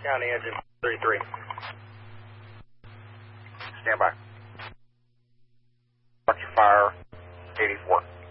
County engine 33. Stand by. Watch your fire, 84.